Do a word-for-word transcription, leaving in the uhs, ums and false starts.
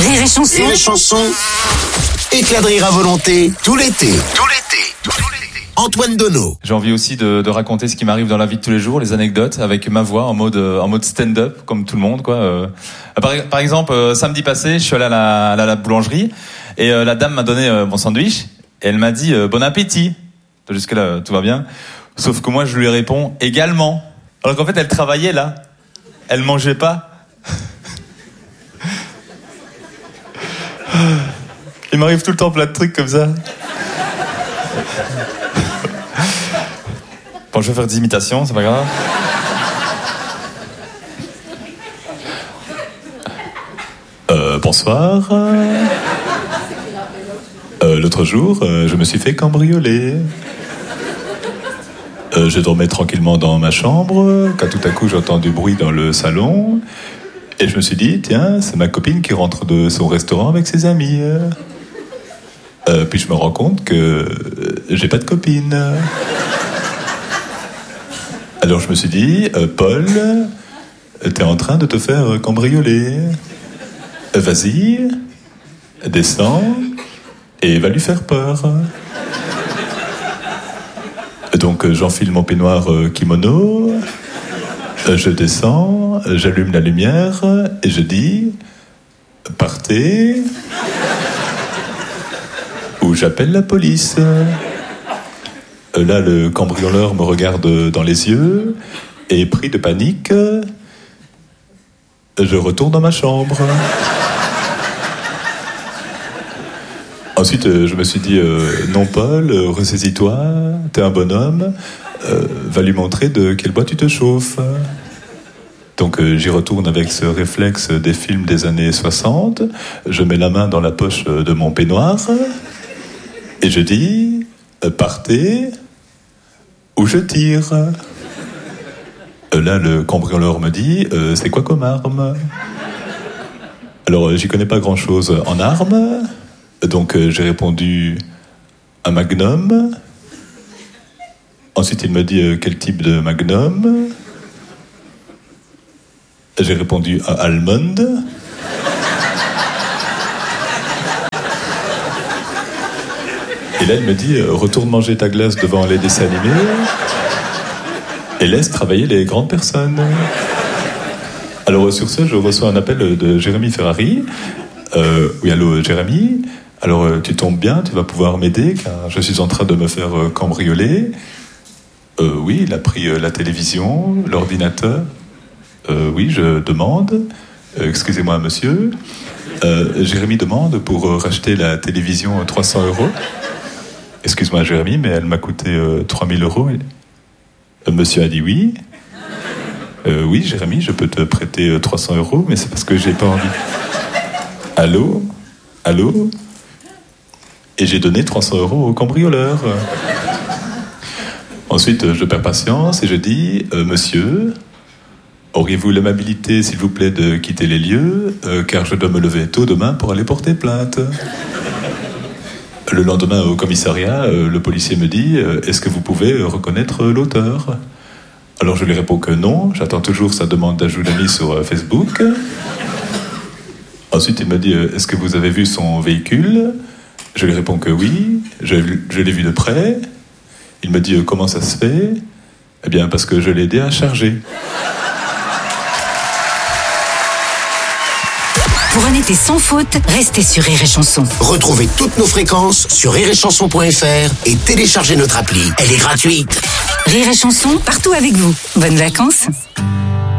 Rire et chanson. Rire et chanson. Éclat de rire à volonté, tout l'été. Tout l'été. Tout l'été. Antoine Donneau. J'ai envie aussi de, de raconter ce qui m'arrive dans la vie de tous les jours, les anecdotes, avec ma voix en mode, en mode stand-up, comme tout le monde, quoi. Euh, par, par exemple, euh, samedi passé, je suis allé à la, à la boulangerie, et euh, la dame m'a donné euh, mon sandwich, et elle m'a dit euh, bon appétit. Jusque-là, euh, tout va bien. Sauf que moi, je lui réponds également. Alors qu'en fait, elle travaillait là. Elle mangeait pas. Il m'arrive tout le temps plein de trucs comme ça. Bon, je vais faire des imitations, c'est pas grave. Euh, bonsoir. Euh, l'autre jour, euh, je me suis fait cambrioler. Euh, je dormais tranquillement dans ma chambre, quand tout à coup j'entends du bruit dans le salon, et je me suis dit, tiens, c'est ma copine qui rentre de son restaurant avec ses amis. Euh, puis je me rends compte que j'ai pas de copine. Alors je me suis dit, euh, Paul, t'es en train de te faire cambrioler. Euh, vas-y, descends, et va lui faire peur. Donc j'enfile mon peignoir euh, kimono, euh, je descends, j'allume la lumière et je dis « Partez » ou j'appelle la police. Euh, là, le cambrioleur me regarde dans les yeux et pris de panique, je retourne dans ma chambre. Ensuite, je me suis dit, euh, non Paul, euh, ressaisis-toi, t'es un bonhomme, euh, va lui montrer de quel bois tu te chauffes. Donc euh, j'y retourne avec ce réflexe des films des années soixante, je mets la main dans la poche de mon peignoir, et je dis, euh, partez, ou je tire. Euh, là, le cambrioleur me dit, euh, c'est quoi comme arme? Alors, euh, j'y connais pas grand-chose en armes. Donc euh, j'ai répondu un magnum. Ensuite il me dit euh, quel type de magnum. J'ai répondu un almond. Et là il me dit euh, retourne manger ta glace devant les dessins animés et laisse travailler les grandes personnes. Alors sur ce je reçois un appel de Jérémy Ferrari. Euh, oui allô Jérémy. Alors, euh, tu tombes bien, tu vas pouvoir m'aider, car je suis en train de me faire euh, cambrioler. Euh, oui, il a pris euh, la télévision, l'ordinateur. Euh, oui, je demande. Euh, excusez-moi, monsieur. Euh, Jérémy demande pour euh, racheter la télévision euh, trois cents euros. Excuse-moi, Jérémy, mais elle m'a coûté euh, trois mille euros. Euh, monsieur a dit oui. Euh, oui, Jérémy, je peux te prêter euh, trois cents euros, mais c'est parce que j'ai pas envie. Allô? Allô? Et j'ai donné trois cents euros au cambrioleur. Ensuite, je perds patience et je dis euh, « Monsieur, auriez-vous l'amabilité, s'il vous plaît, de quitter les lieux, euh, car je dois me lever tôt demain pour aller porter plainte. » Le lendemain, au commissariat, euh, le policier me dit euh, « Est-ce que vous pouvez reconnaître l'auteur ?» Alors je lui réponds que non, j'attends toujours sa demande d'ajout d'amis sur euh, Facebook. Ensuite, il me dit euh, « Est-ce que vous avez vu son véhicule ?» Je lui réponds que oui, je, je l'ai vu de près. Il me dit euh, comment ça se fait? Eh bien parce que je l'ai aidé à charger. Pour un été sans faute, restez sur Rire et Chanson. Retrouvez toutes nos fréquences sur rire et chanson point f r et téléchargez notre appli. Elle est gratuite. Rire et Chanson, partout avec vous. Bonnes vacances.